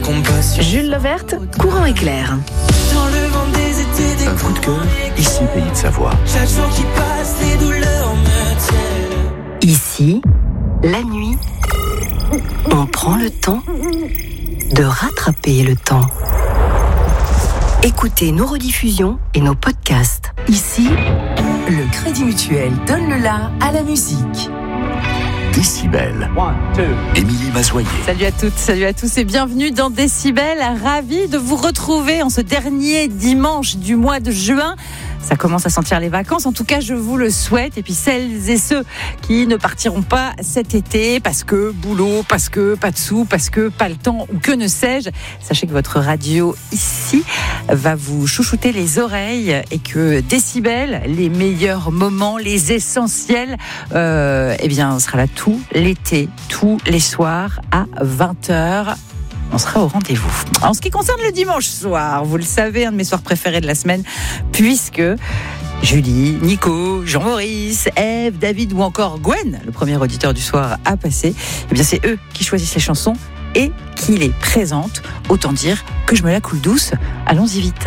Jules Levert, Courant Éclair. Dans le vent des étés, des Un coup de cœur, ici Pays de Savoie. chaque jour qui passe, les douleurs me tiennent. Ici, la nuit, on prend le temps de rattraper le temps. Écoutez nos rediffusions et nos podcasts. Ici, le Crédit Mutuel donne le la à la musique. Décibel. Émilie Mazoyer. Salut à toutes, salut à tous et bienvenue dans Décibel. Ravi de vous retrouver en ce dernier dimanche du mois de juin. Ça commence à sentir les vacances, en tout cas je vous le souhaite. Et puis celles et ceux qui ne partiront pas cet été parce que boulot, parce que pas de sous, parce que pas le temps ou que ne sais-je, sachez que votre radio ici va vous chouchouter les oreilles et que Décibel, les meilleurs moments, les essentiels, eh bien on sera là tout l'été, tous les soirs à 20h. On sera au rendez-vous. En ce qui concerne le dimanche soir, vous le savez, un de mes soirs préférés de la semaine, puisque Julie, Nico, Jean-Maurice, Eve, David ou encore Gwen, le premier auditeur du soir, a passé. Eh bien, c'est eux qui choisissent les chansons et qui les présentent. Autant dire que je me la coule douce. Allons-y vite.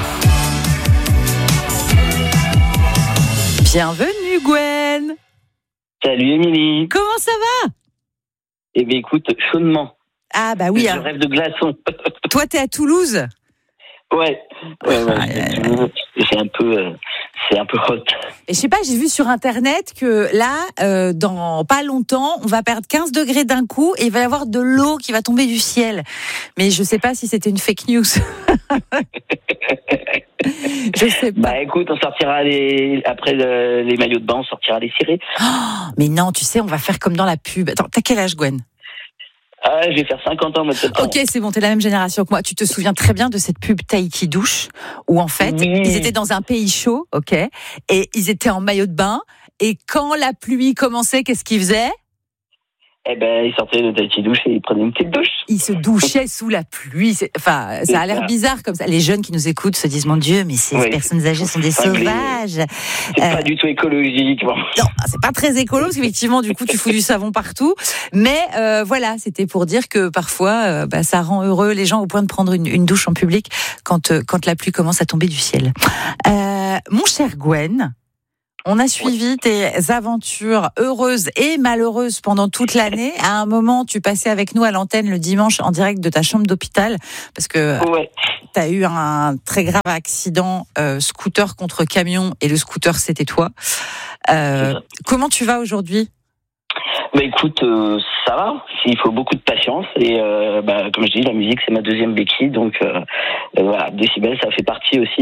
Bienvenue Gwen. Salut Émilie. Comment ça va? Eh bien écoute, chaudement. Ah bah oui. Je rêve de glaçons. Toi t'es à Toulouse? Ouais. C'est un peu hot. Et je sais pas, j'ai vu sur internet que là, dans pas longtemps, on va perdre 15 degrés d'un coup et il va y avoir de l'eau qui va tomber du ciel. Mais je sais pas si c'était une fake news. Je sais pas. Bah écoute, on sortira après les maillots de bain, on sortira les cirés. Oh, mais non, tu sais, on va faire comme dans la pub. Attends, t'as quel âge, Gwen? Ah, je vais faire 50 ans, moi, de septembre. Ok, c'est bon, t'es la même génération que moi. Tu te souviens très bien de cette pub Tahiti Douche, où en fait, oui. Ils étaient dans un pays chaud, ok, et ils étaient en maillot de bain, et quand la pluie commençait, qu'est-ce qu'ils faisaient? Eh ben, ils sortaient de Tahiti Douche et ils prenaient une petite douche. Ils se douchaient sous la pluie. Enfin, ça a l'air bizarre comme ça. Les jeunes qui nous écoutent se disent, mon Dieu, mais ces personnes âgées sont des sauvages. C'est pas du tout écologique. Bon. Non, c'est pas très écolo, parce qu'effectivement, du coup, tu fous du savon partout. Mais voilà, c'était pour dire que parfois, ça rend heureux les gens au point de prendre une douche en public quand la pluie commence à tomber du ciel. Mon cher Gwen, on a suivi tes aventures heureuses et malheureuses pendant toute l'année. À un moment, tu passais avec nous à l'antenne le dimanche en direct de ta chambre d'hôpital parce que tu as eu un très grave accident scooter contre camion et le scooter, c'était toi. Comment tu vas aujourd'hui ? Bah écoute, ça va. Il faut beaucoup de patience et comme je dis, la musique c'est ma deuxième béquille, donc voilà, Décibel ça fait partie aussi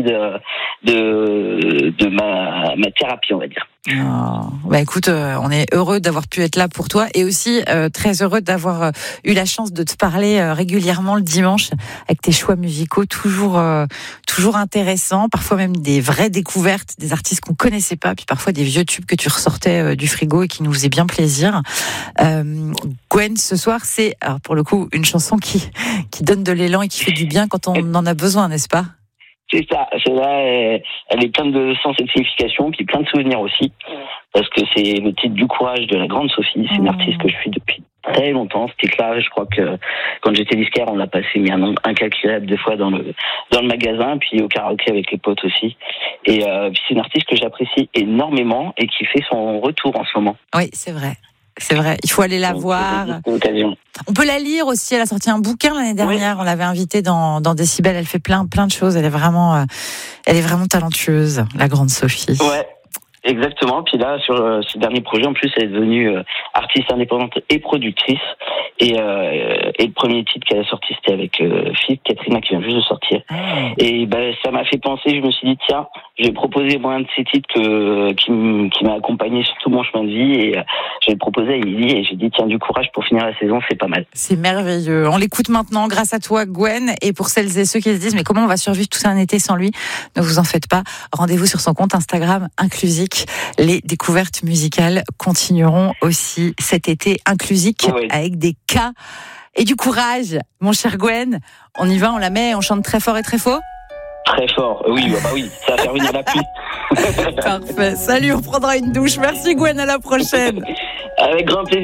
de ma thérapie, on va dire. Oh. Bah écoute, on est heureux d'avoir pu être là pour toi et aussi très heureux d'avoir eu la chance de te parler régulièrement le dimanche avec tes choix musicaux toujours intéressants, parfois même des vraies découvertes, des artistes qu'on connaissait pas, puis parfois des vieux tubes que tu ressortais du frigo et qui nous faisaient bien plaisir. Gwen, ce soir, c'est alors pour le coup une chanson qui donne de l'élan et qui fait du bien quand on en a besoin, n'est-ce pas ? C'est ça, elle est pleine de sens et de signification, puis plein de souvenirs aussi, parce que c'est le titre du courage de la grande Sophie, c'est une artiste que je suis depuis très longtemps, c'était là, je crois que quand j'étais disquaire, on l'a passé mais un nombre incalculable de fois dans le magasin, puis au karaoké avec les potes aussi, et c'est une artiste que j'apprécie énormément et qui fait son retour en ce moment. Oui, c'est vrai. C'est vrai, il faut aller la voir. On peut la lire aussi, elle a sorti un bouquin l'année dernière, on l'avait invitée dans Décibel, elle fait plein de choses, elle est vraiment talentueuse, la grande Sophie. Ouais. Exactement. Puis là, sur ce dernier projet, en plus, elle est devenue artiste indépendante et productrice. Et le premier titre qu'elle a sorti, c'était avec Philippe Katrina qui vient juste de sortir. Et ça m'a fait penser. Je me suis dit tiens, je vais proposer moi un de ces titres qui m'a accompagné sur tout mon chemin de vie. Et je l'ai proposé à Émilie et j'ai dit tiens, du courage pour finir la saison, c'est pas mal. C'est merveilleux. On l'écoute maintenant grâce à toi, Gwen. Et pour celles et ceux qui se disent mais comment on va survivre tout un été sans lui, ne vous en faites pas. Rendez-vous sur son compte Instagram Inclusique. Les découvertes musicales continueront aussi cet été. Inclusique avec des cas et du courage. Mon cher Gwen, on y va, on la met, on chante très fort et très faux. Très fort, oui, ça va faire venir la pluie. Parfait, salut, on prendra une douche. Merci Gwen, à la prochaine. Avec grand plaisir.